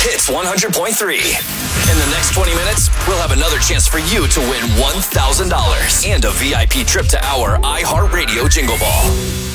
Hits 100.3. In the next 20 minutes, we'll have another chance for you to win $1,000 and a VIP trip to our iHeartRadio Jingle Ball.